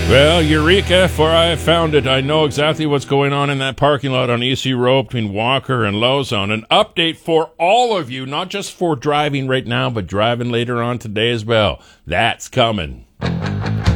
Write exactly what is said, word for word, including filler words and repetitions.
Well, Eureka, for I have found it. I know exactly what's going on in that parking lot on E C Road between Walker and Lozon. An update for all of you, not just for driving right now, but driving later on today as well. That's coming.